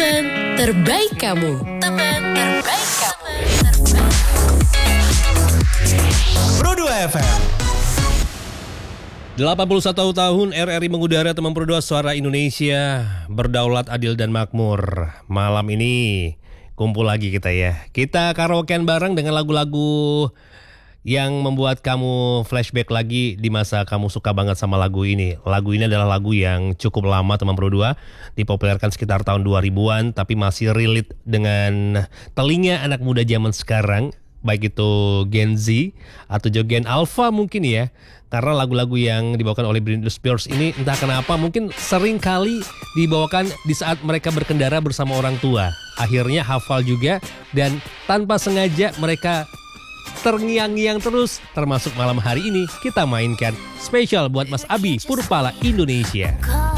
Teman terbaik kamu. Teman terbaik kamu. Pro 2 FM. 81 tahun RRI mengudara, teman Pro 2 Suara Indonesia, berdaulat, adil dan makmur. Malam ini kumpul lagi kita ya. Kita karaokean bareng dengan lagu-lagu yang membuat kamu flashback lagi di masa kamu suka banget sama lagu ini. Lagu ini adalah lagu yang cukup lama, teman Pro 2, dipopulerkan sekitar tahun 2000-an, tapi masih relate dengan telinga anak muda zaman sekarang, baik itu Gen Z atau juga Gen Alpha mungkin ya. Karena lagu-lagu yang dibawakan oleh Britney Spears ini entah kenapa mungkin sering kali dibawakan di saat mereka berkendara bersama orang tua. Akhirnya hafal juga dan tanpa sengaja mereka terngiang-ngiang terus. Termasuk malam hari ini kita mainkan spesial buat Mas Abi Purpala Indonesia.